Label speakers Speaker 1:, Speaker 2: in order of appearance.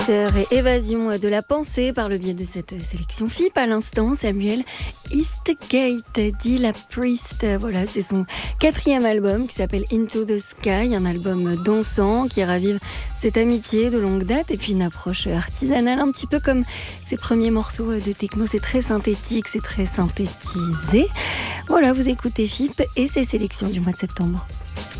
Speaker 1: Et évasion de la pensée par le biais de cette sélection FIP. À l'instant, Samuel Eastgate, Dilla Priest. Voilà, c'est son 4e album qui s'appelle Into the Sky, un album dansant qui ravive cette amitié de longue date et puis une approche artisanale, un petit peu comme ses premiers morceaux de techno. C'est très synthétique, c'est très synthétisé. Voilà, vous écoutez FIP et ses sélections du mois de septembre.